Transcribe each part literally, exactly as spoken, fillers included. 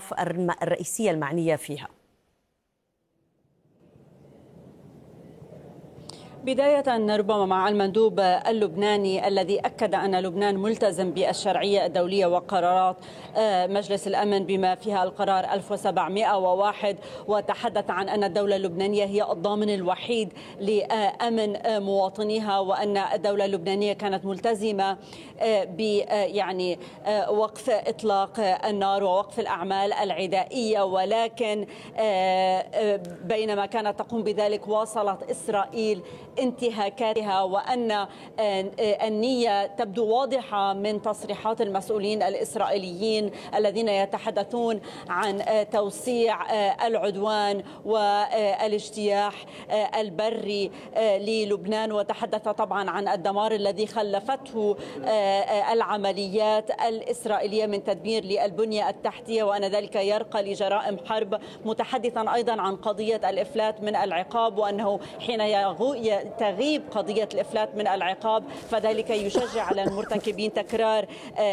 الأطراف الرئيسية المعنية فيها؟ بداية ربما مع المندوب اللبناني الذي أكد أن لبنان ملتزم بالشرعية الدولية وقرارات مجلس الأمن بما فيها القرار ألف وسبعمئة وواحد، وتحدث عن أن الدولة اللبنانية هي الضامن الوحيد لأمن مواطنيها، وأن الدولة اللبنانية كانت ملتزمة ب يعني وقف إطلاق النار ووقف الأعمال العدائية، ولكن بينما كانت تقوم بذلك واصلت إسرائيل انتهاكاتها، وأن النية تبدو واضحة من تصريحات المسؤولين الإسرائيليين الذين يتحدثون عن توسيع العدوان والاجتياح البري للبنان، وتحدث طبعا عن الدمار الذي خلفته العمليات الإسرائيلية من تدمير للبنية التحتية، وأن ذلك يرقى لجرائم حرب، متحدثا أيضا عن قضية الإفلات من العقاب، وأنه حين تغيب قضية الإفلات من العقاب فذلك يشجع على المرتكبين تكرار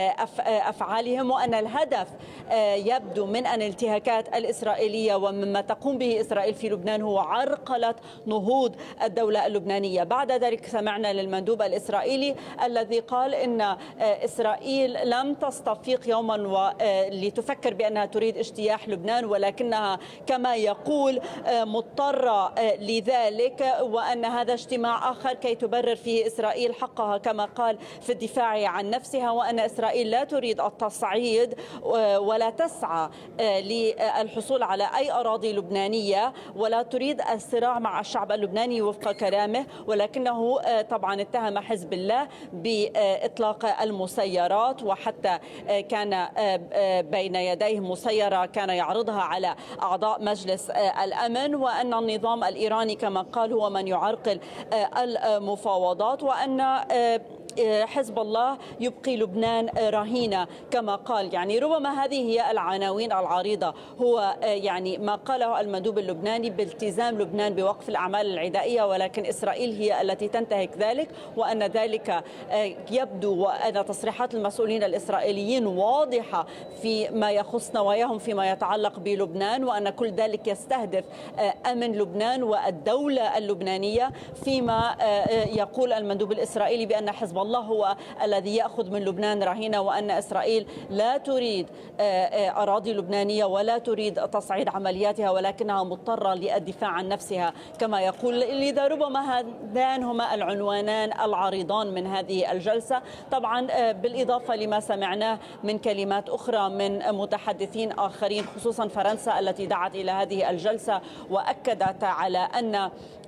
أفعالهم، وأن الهدف يبدو من أن الانتهاكات الإسرائيلية ومما تقوم به إسرائيل في لبنان هو عرقلة نهوض الدولة اللبنانية. بعد ذلك سمعنا للمندوب الإسرائيلي الذي قال إن إسرائيل لم تستفيق يوما لتفكر بأنها تريد اجتياح لبنان، ولكنها كما يقول مضطرة لذلك، وأن هذا اجتماع آخر كي تبرر فيه إسرائيل حقها كما قال في الدفاع عن نفسها، وأن إسرائيل لا تريد التصعيد ولا تسعى للحصول على أي أراضي لبنانية ولا تريد الصراع مع الشعب اللبناني وفق كلامه، ولكنه طبعا اتهم حزب الله بإطلاق المسيرات، وحتى كان بين يديه مسيرة كان يعرضها على أعضاء مجلس الأمن، وأن النظام الإيراني كما قال هو من يعرقل المفاوضات، وأن حزب الله يبقي لبنان رهينة كما قال. يعني ربما هذه هي العناوين العريضة، هو يعني ما قاله المندوب اللبناني بالتزام لبنان بوقف الأعمال العدائية، ولكن إسرائيل هي التي تنتهك ذلك، وأن ذلك يبدو وأن تصريحات المسؤولين الإسرائيليين واضحة فيما يخص نواياهم فيما يتعلق بلبنان، وأن كل ذلك يستهدف أمن لبنان والدولة اللبنانية، فيما يقول المندوب الإسرائيلي بأن حزب الله هو الذي يأخذ من لبنان رهينة، وأن إسرائيل لا تريد أراضي لبنانية ولا تريد تصعيد عملياتها، ولكنها مضطرة للدفاع عن نفسها كما يقول. لذا ربما هذان هما العنوانان العريضان من هذه الجلسة، طبعا بالإضافة لما سمعناه من كلمات أخرى من متحدثين آخرين، خصوصا فرنسا التي دعت إلى هذه الجلسة وأكدت على أن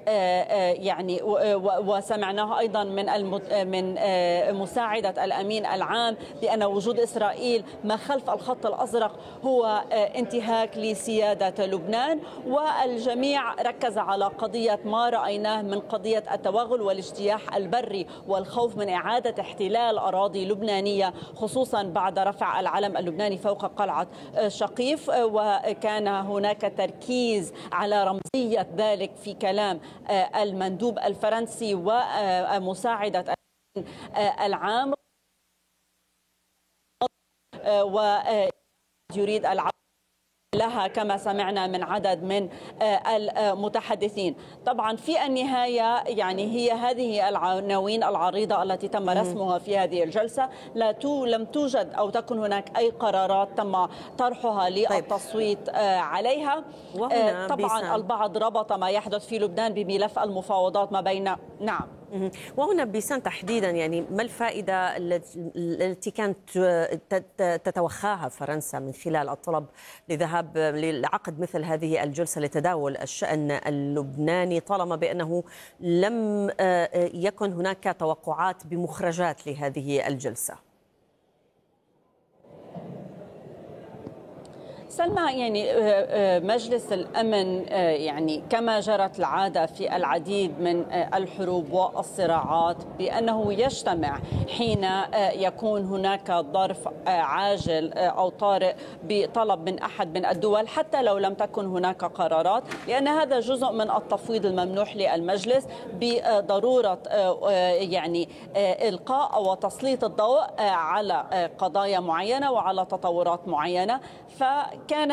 يعني وسمعناها أيضا من من مساعدة الأمين العام بأن وجود إسرائيل ما خلف الخط الأزرق هو انتهاك لسيادة لبنان، والجميع ركز على قضية ما رأيناه من قضية التوغل والاجتياح البري والخوف من إعادة احتلال أراضي لبنانية، خصوصا بعد رفع العلم اللبناني فوق قلعة شقيف، وكان هناك تركيز على رمزية ذلك في كلام المندوب الفرنسي ومساعدة العام، ويريد العودة لها كما سمعنا من عدد من المتحدثين. طبعا في النهاية يعني هي هذه العناوين العريضة التي تم رسمها في هذه الجلسة، لا تو لم توجد أو تكن هناك أي قرارات تم طرحها للتصويت عليها. طبعا بيسان. البعض ربط ما يحدث في لبنان بملف المفاوضات ما بين نعم وهنا بيسان تحديدا، يعني ما الفائدة التي كانت تتوخاها فرنسا من خلال الطلب لذهاب لعقد مثل هذه الجلسة لتداول الشأن اللبناني، طالما بأنه لم يكن هناك توقعات بمخرجات لهذه الجلسة؟ سلمى، يعني مجلس الأمن يعني كما جرت العادة في العديد من الحروب والصراعات بأنه يجتمع حين يكون هناك ظرف عاجل أو طارئ بطلب من أحد من الدول، حتى لو لم تكن هناك قرارات، لأن هذا جزء من التفويض الممنوح للمجلس بضرورة يعني إلقاء أو تسليط الضوء على قضايا معينة وعلى تطورات معينة. فكان